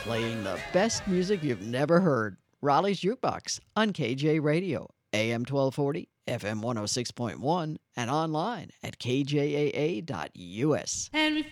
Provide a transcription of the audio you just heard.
playing the best music you've never heard. Raleigh's Jukebox on KJ Radio, AM 1240, FM 106.1, and online at kjaa.us. And we